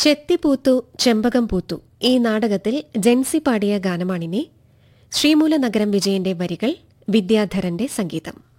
ചെത്തിപ്പൂത്തു ചെമ്പകം പൂത്തു ഈ നാടകത്തിൽ ജെൻസി പാടിയ ഗാനമാണിനി. ശ്രീമൂലനഗരം വിജയന്റെ വരികൾ, വിദ്യാധരന്റെ സംഗീതം.